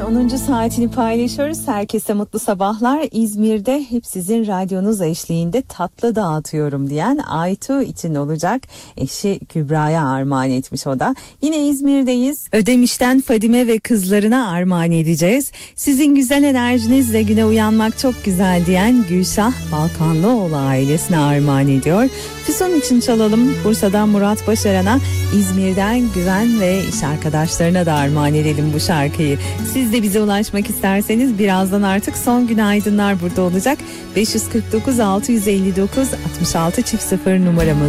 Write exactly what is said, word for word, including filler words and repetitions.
onuncu saatini paylaşıyoruz. Herkese mutlu sabahlar. İzmir'de hep sizin radyonuz eşliğinde tatlı dağıtıyorum diyen Aytu için olacak. Eşi Kübra'ya armağan etmiş o da. Yine İzmir'deyiz. Ödemiş'ten Fadime ve kızlarına armağan edeceğiz. Sizin güzel enerjinizle güne uyanmak çok güzel diyen Gülşah Balkanlıoğlu ailesine armağan ediyor. Füsun için çalalım. Bursa'dan Murat Başaran'a, İzmir'den Güven ve iş arkadaşlarına da armağan edelim bu şarkıyı. Siz de bize ulaşmak isterseniz birazdan artık son günaydınlar burada olacak. beş yüz kırk dokuz altı yüz elli dokuz altmış altı çift sıfır numaramız.